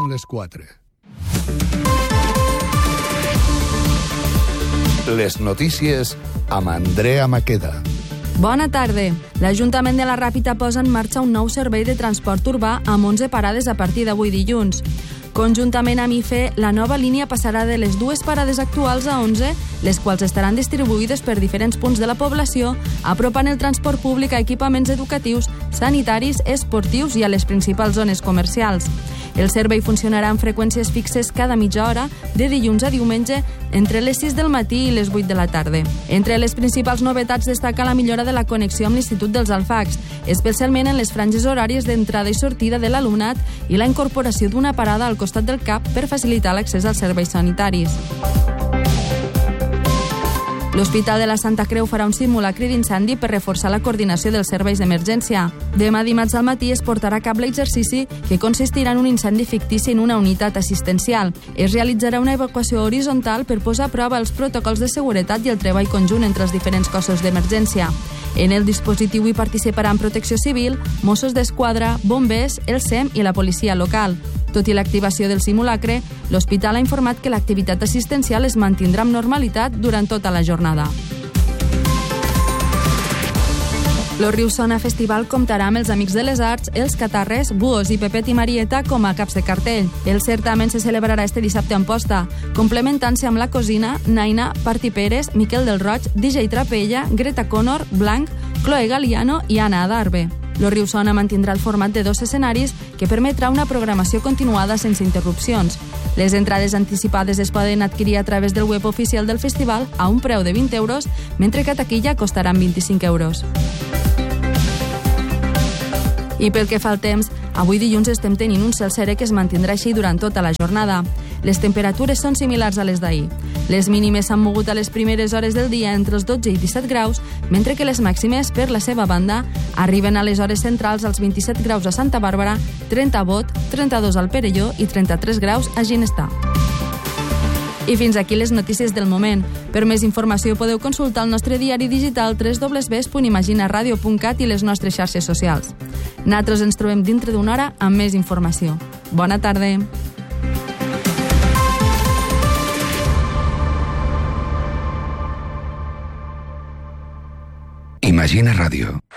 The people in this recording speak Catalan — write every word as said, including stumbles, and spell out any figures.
Són les quatre. Les notícies amb Andrea Maqueda. Bona tarda. L'Ajuntament de la Ràpita posa en marxa un nou servei de transport urbà amb onze parades a partir d'avui dilluns. Conjuntament amb I F E, la nova línia passarà de les dues parades actuals a onze, les quals estaran distribuïdes per diferents punts de la població, apropant el transport públic a equipaments educatius, sanitaris, esportius i a les principals zones comercials. El servei funcionarà amb freqüències fixes cada mitja hora, de dilluns a diumenge, entre les sis del matí i les vuit de la tarda. Entre les principals novetats destaca la millora de la connexió amb l'Institut dels Alfacs, especialment en les franges horàries d'entrada i sortida de l'alumnat i la incorporació d'una parada al costat del C A P per facilitar l'accés als serveis sanitaris. L'Hospital de la Santa Creu farà un simulacre d'incendi per reforçar la coordinació dels serveis d'emergència. Demà dimarts al matí es portarà a cap l'exercici que consistirà en un incendi fictici en una unitat assistencial. Es realitzarà una evacuació horitzontal per posar a prova els protocols de seguretat i el treball conjunt entre els diferents cossos d'emergència. En el dispositiu hi participaran Protecció Civil, Mossos d'Esquadra, bombers, el S E M i la policia local. Tot i l'activació del simulacre, l'hospital ha informat que l'activitat assistencial es mantindrà amb normalitat durant tota la jornada. Lo Riusona Festival comptarà amb els Amics de les Arts, els Catarres, Buos i Pepet i Marieta com a caps de cartell. El certamen se celebrarà este dissabte a Amposta, complementant-se amb La Cosina, Naina, Parti Pérez, Miquel del Roig, D J Trapella, Greta Connor, Blanc, Chloe Galiano i Anna Adarve. Lo Riusona mantindrà el format de dos escenaris que permetrà una programació continuada sense interrupcions. Les entrades anticipades es poden adquirir a través del web oficial del festival a un preu de vint euros, mentre que a taquilla costaran vint-i-cinc euros. I pel que fa al temps, avui dilluns estem tenint un cel serè que es mantindrà així durant tota la jornada. Les temperatures són similars a les d'ahir. Les mínimes s'han mogut a les primeres hores del dia entre els dotze i disset graus, mentre que les màximes, per la seva banda, arriben a les hores centrals als vint-i-set graus a Santa Bàrbara, trenta a Bot, trenta-dos al Perelló i trenta-tres graus a Ginestar. I fins aquí les notícies del moment. Per més informació podeu consultar el nostre diari digital w w w punt imaginaradio punt cat i les nostres xarxes socials. Nosaltres ens trobem dintre d'una hora amb més informació. Bona tarda! Imagina Ràdio.